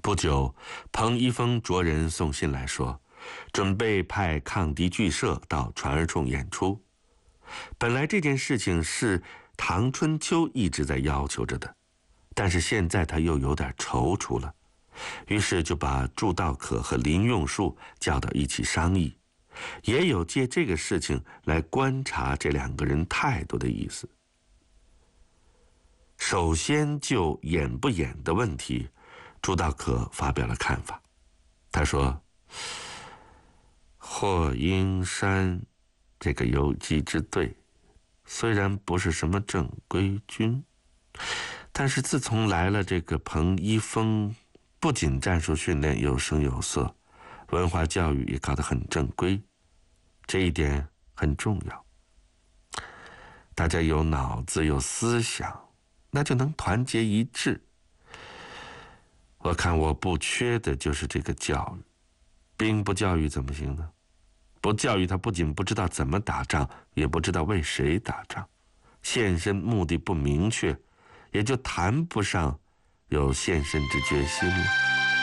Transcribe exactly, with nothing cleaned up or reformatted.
不久，彭一峰着人送信来说，准备派抗敌剧社到传儿冲演出。本来这件事情是唐春秋一直在要求着的，但是现在他又有点踌躇了，于是就把祝道可和林用树叫到一起商议，也有借这个事情来观察这两个人态度的意思。首先就演不演的问题，祝道可发表了看法。他说，霍英山这个游击之队虽然不是什么正规军，但是自从来了这个彭一峰，不仅战术训练有声有色，文化教育也搞得很正规，这一点很重要。大家有脑子有思想，那就能团结一致。我看我不缺的就是这个教育，兵不教育怎么行呢？不教育他，不仅不知道怎么打仗，也不知道为谁打仗，献身目的不明确，也就谈不上有献身之决心了。